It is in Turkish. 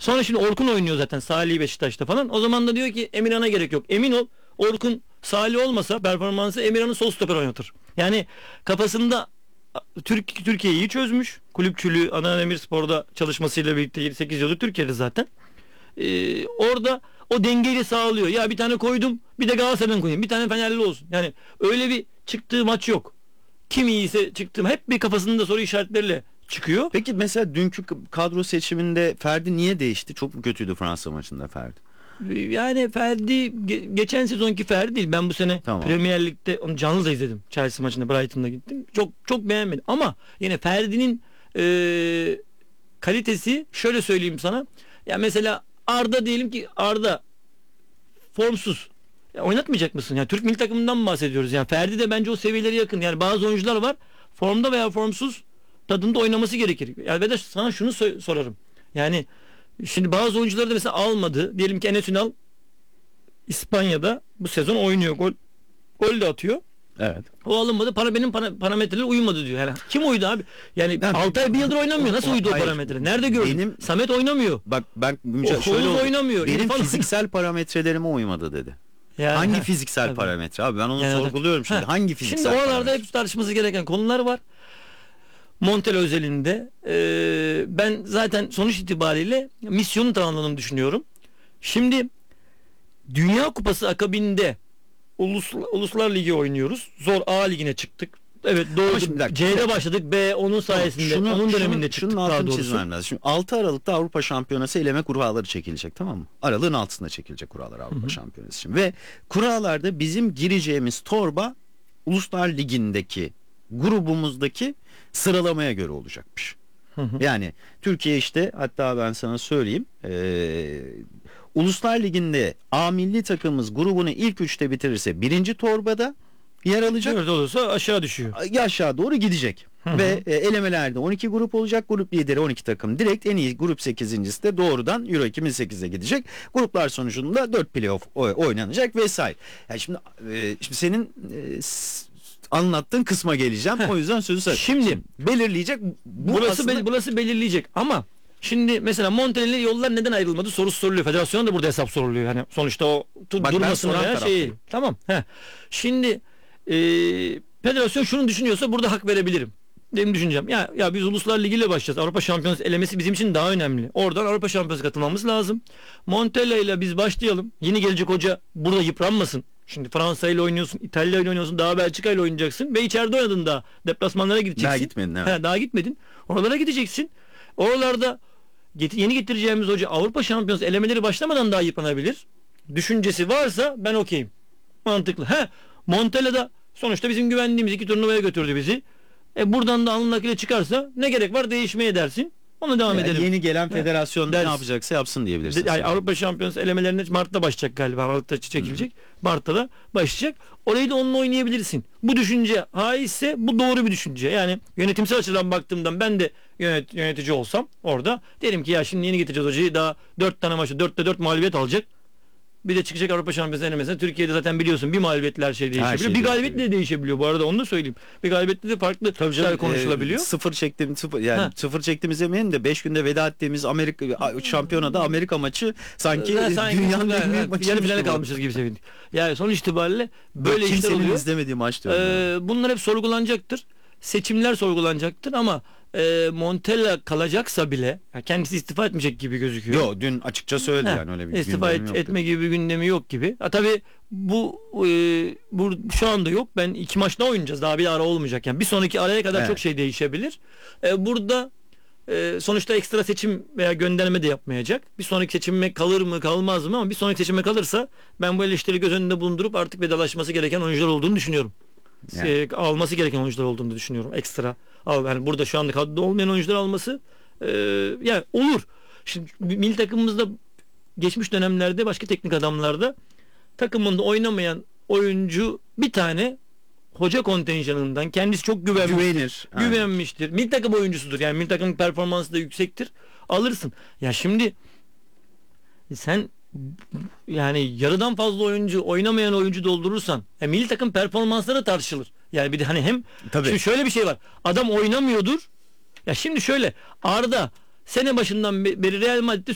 Sonra şimdi Orkun oynuyor zaten Salih Beşiktaş'ta falan. O zaman da diyor ki Emirhan'a gerek yok. Emin ol Orkun Salih olmasa performansı Emirhan'ı sol stoper oynatır. Yani kafasında Türkiye'yi iyi çözmüş. Kulüpçülüğü Adana Demirspor'da çalışmasıyla birlikte 7-8 yıldır Türkiye'de zaten. Orada o dengeyi sağlıyor. Ya bir tane koydum, bir de Galatasaray'dan koyayım. Bir tane Fenerli olsun. Yani öyle bir çıktığı maç yok. Kim iyiyse çıktım. Hep bir kafasında soru işaretleriyle çıkıyor. Peki mesela dünkü kadro seçiminde Ferdi niye değişti? Çok mu kötüydü Fransa maçında Ferdi? Yani Ferdi geçen sezonki Ferdi değil. Ben bu sene Tamam. Premier Lig'de onu canlı da izledim. Chelsea maçında Brighton'da gittim. Çok beğenmedim. Ama yine Ferdi'nin kalitesi şöyle söyleyeyim sana. Ya mesela Arda diyelim ki Arda formsuz. Ya oynatmayacak mısın? Yani Türk milli takımından mı bahsediyoruz? Yani Ferdi de bence o seviyelere yakın. Yani bazı oyuncular var. Formda veya formsuz tadında oynaması gerekir. Yani ve de sana şunu sorarım. Yani şimdi bazı oyuncuları da mesela almadı. Diyelim ki Enes Ünal İspanya'da bu sezon oynuyor. Gol de atıyor. Evet. O alınmadı. Benim parametreler uyumadı diyor. Yani kim uydu abi? Yani Altay bir yıldır oynamıyor. Nasıl uydu o parametre? Nerede gördün? Samet oynamıyor. Bak ben şöyle oynamıyor. Benim fiziksel parametrelerime uymadı dedi. Yani, hangi fiziksel tabii. parametre abi? Ben onu sorguluyorum şimdi. Hangi fiziksel Şimdi oralarda parametre? hep tartışması gereken konular var. Montella özelinde ben zaten sonuç itibariyle misyonu tamamladığını düşünüyorum. Şimdi Dünya Kupası akabinde Uluslar Ligi oynuyoruz. Zor A Ligi'ne çıktık. Evet doğru. C'de başladık. B onun sayesinde. Onun döneminde çıktık. Şunun daha altını doğrusu. çizmem lazım. Şimdi 6 Aralık'ta Avrupa Şampiyonası eleme kuralları çekilecek, tamam mı? Aralığın altısında çekilecek kurallar Avrupa Şampiyonası için. Ve kurallarda bizim gireceğimiz torba Uluslar Ligi'ndeki grubumuzdaki sıralamaya göre olacakmış. Yani Türkiye işte, hatta ben sana söyleyeyim, Uluslar Ligi'nde A milli takımımız grubunu ilk 3'te bitirirse birinci torbada yer alacak. Dört olursa aşağı düşüyor. Aşağı doğru gidecek. Ve elemelerde 12 grup olacak. Grup lideri 12 takım. Direkt en iyi grup 8.'si de doğrudan Euro 2008'e gidecek. Gruplar sonucunda 4 playoff oynanacak vesaire. Yani şimdi senin anlattığın kısma geleceğim. O yüzden sözü sana. Şimdi belirleyecek. Burası belirleyecek ama şimdi mesela Montella'yla yollar neden ayrılmadı sorusu soruluyor. Federasyona da burada hesap soruluyor. Yani sonuçta o durmasın veya şeyi. Tamam. Şimdi federasyon şunu düşünüyorsa burada hak verebilirim. Benim düşüncem. Ya biz Uluslar Ligi ile başlayacağız. Avrupa Şampiyonası elemesi bizim için daha önemli. Oradan Avrupa Şampiyonası katılmamız lazım. Montella ile biz başlayalım. Yeni gelecek hoca burada yıpranmasın. Şimdi Fransa ile oynuyorsun, İtalya ile oynuyorsun, daha Belçika ile oynayacaksın ve içeride oynadın daha. Deplasmanlara gideceksin. Daha gitmedin. Evet. Daha gitmedin. Oralara gideceksin. Oralarda yeni getireceğimiz hoca Avrupa Şampiyonası elemeleri başlamadan daha yıpranabilir. Düşüncesi varsa ben okeyim. Mantıklı. Montella da sonuçta bizim güvendiğimiz 2 turnuvaya götürdü bizi. Buradan da alnın akıyla çıkarsa ne gerek var değişmeye dersin. Ona devam edelim. Yeni gelen federasyon ne yapacaksa yapsın diyebilirsin. Yani Avrupa Şampiyonası elemelerine Mart'ta başlayacak galiba. Aralık'ta çekilecek. Mart'ta da başlayacak. Orayı da onunla oynayabilirsin. Bu düşünce ise bu doğru bir düşünce. Yani yönetimsel açıdan baktığımdan ben de yönetici olsam orada derim ki ya şimdi yeni getireceğiz hocayı, daha 4 tane maçta 4'te 4 mağlubiyet alacak. Bir de çıkacak Avrupa Şampiyonası elemesine. Türkiye'de zaten biliyorsun bir mağlubiyetle her şey değişebiliyor. Bir galibiyetle de değişebiliyor bu arada, onu da söyleyeyim. Bir galibiyetle de farklı şeyler konuşulabiliyor. Sıfır çektiğimiz demeyelim de 5 günde veda ettiğimiz Amerika şampiyonada Amerika maçı sanki dünyanın en büyük maçı. Yarı finale kalmışız gibi sevindik. Yani sonuç itibariyle böyle işler oluyor. Kimsenin izlemediği maç diyorum. Bunlar hep sorgulanacaktır. Seçimler sorgulanacaktır ama Montella kalacaksa bile kendisi istifa etmeyecek gibi gözüküyor. Yok, dün açıkça söyledi yani öyle bir istifa etme gibi bir gündemi yok gibi. Tabii bu şu anda yok. Ben 2 maç daha oynayacağız. Daha bir ara olmayacak. Yani bir sonraki araya kadar çok şey değişebilir. Burada sonuçta ekstra seçim veya gönderme de yapmayacak. Bir sonraki seçime kalır mı kalmaz mı, ama bir sonraki seçime kalırsa ben bu eleştiri göz önünde bulundurup artık vedalaşması gereken oyuncular olduğunu düşünüyorum. Alması gereken oyuncular olduğunu düşünüyorum. Ekstra. Yani burada şu anda kadroda olmayan oyuncular alması yani olur. Şimdi milli takımımızda geçmiş dönemlerde başka teknik adamlarda takımında oynamayan oyuncu bir tane hoca kontenjanından kendisi çok güvenmiştir. Milli takım oyuncusudur. Yani milli takım performansı da yüksektir. Alırsın. Ya şimdi sen yani yarıdan fazla oyuncu, oynamayan oyuncu doldurursan milli takım performansları tartışılır. Yani bir de hani hem şimdi şöyle bir şey var. Adam oynamıyordur. Ya şimdi şöyle, Arda sene başından beri Real Madrid'de